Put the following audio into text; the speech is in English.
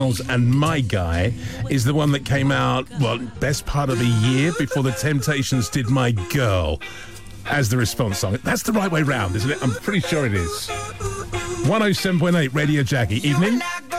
and My Guy is the one that came out, well, best part of a year before the Temptations did My Girl as the response song. That's the right way round, isn't it? I'm pretty sure it is. 107.8 Radio Jackie. Evening.